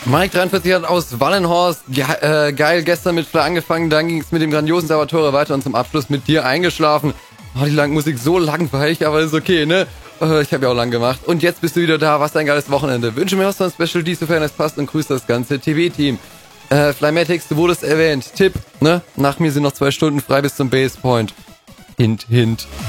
Mike 43 hat aus Wallenhorst geil gestern mit Fly angefangen, dann ging es mit dem grandiosen Salvatore weiter und zum Abschluss mit dir eingeschlafen. Oh, die lange Musik so langweilig, aber ist okay, ne? Ich habe ja auch lang gemacht. Und jetzt bist du wieder da, was ein geiles Wochenende. Wünsche mir was von Special D, sofern es passt, und grüße das ganze TV-Team. Flymatics, du wurdest erwähnt. Tipp, ne? Nach mir sind noch 2 Stunden frei bis zum Base Point. Hint, hint.